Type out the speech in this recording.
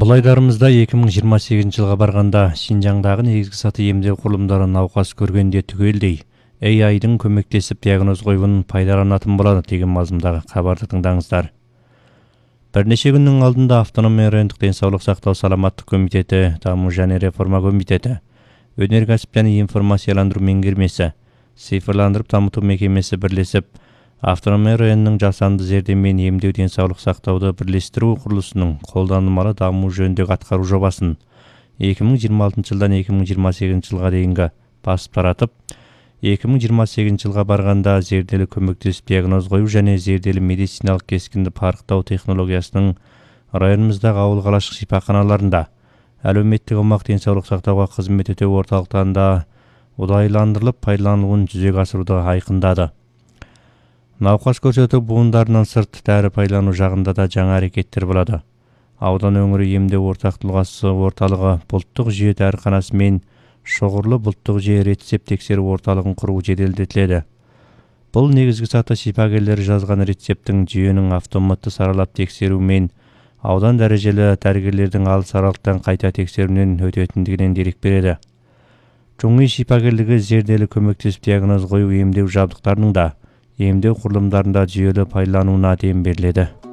Бұл айдарымызда 2028 жылға барғанда Шинжаңдағы негізгі саты емдеу құрылымдары науқас көргенде түгелдей AI-дың көмектесіп диагноз қоюын пайдаланатын болады деген мазмұндағы хабарды тыңдаңыздар. Бірнеше күннің алдында автономия райондық денсаулық сақтау саламаттық комитеті, даму және реформа комитеті, өнеркәсіп және информацияландыру меңгермесі, цифрландырып дамыту мекемесі бірлесіп, автономия районының жасанды зердемен емдеу денсаулық сақтауды бірлестіру құрылысының қолданылмалы даму жөніндегі атқару жобасын 2026 жылдан 2028 жылға дейінгі басып таратып, 2028 жылға барғанда зерделі көмектесіп диагноз қою және зерделі медициналық кескінді парықтау технологиясының районымыздағы ауыл қалашық шипаханаларында, әлеуметтік аумақ денсаулық сақтауға қызмет ету орталықтарында ұдайыландырылып пайдаланылуын жүзеге асыруды айқындады. Науқас көрсету буындарынан сырт дәрі пайдалану жағында да жаңа әрекеттер болады. Аудан өңірі емдеу ортақ тұлғасы орталығы бұлттық жүйе дәріханасы мен шоғырлы бұлттық жүйе рецепт тексеру орталығын құру жеделдетіледі. Бұл негізгі саты шипагерлері жазған рецепттің жүйенің автоматты саралап тексеру мен аудан дәрежелі дәрігерлердің алыс аралықтан қайта тексеруінен өтетіндігінен дерек береді. Жоңғи шипагерлігі зерделі көмектесіп диагноз қою емдеу жабдықтарының да емдеу құрылымдарында жүйелі пайдалануына дем беріледі.